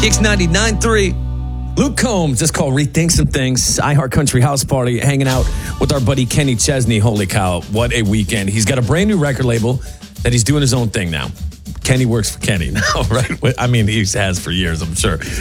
Kicks 99.3. Luke Combs, it's called Rethink Some Things. iHeart Country House Party, hanging out with our buddy Kenny Chesney. Holy cow, what a weekend. He's got a brand new record label that he's doing his own thing now. Kenny works for Kenny now, right? I mean, he has for years, I'm sure.